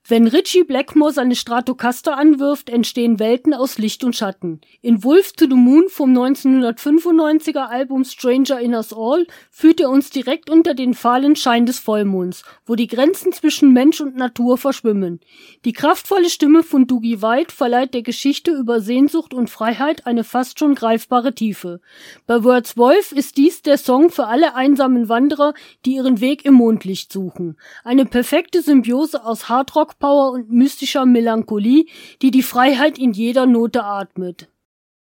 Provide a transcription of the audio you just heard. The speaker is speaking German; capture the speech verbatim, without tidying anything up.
Wenn Ritchie Blackmore seine Stratocaster anwirft, entstehen Welten aus Licht und Schatten. In Wolf to the Moon vom neunzehnhundertfünfundneunziger Album Stranger in Us All führt er uns direkt unter den fahlen Schein des Vollmonds, wo die Grenzen zwischen Mensch und Natur verschwimmen. Die kraftvolle Stimme von Dougie White verleiht der Geschichte über Sehnsucht und Freiheit eine fast schon greifbare Tiefe. Bei Wordsworth ist dies der Song für alle einsamen Wanderer, die ihren Weg im Mondlicht suchen. Eine perfekte Symbiose aus Hardrock Power und mystischer Melancholie, die die Freiheit in jeder Note atmet.